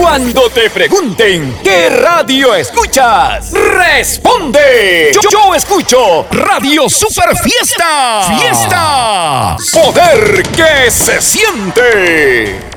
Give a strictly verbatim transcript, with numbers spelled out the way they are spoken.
Cuando te pregunten ¿qué radio escuchas? ¡Responde! Yo, yo escucho Radio Super Fiesta. ¡Fiesta! ¡Poder que se siente!